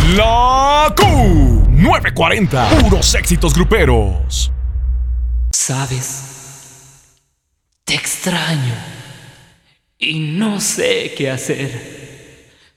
La Q940, puros éxitos gruperos. Sabes, te extraño y no sé qué hacer.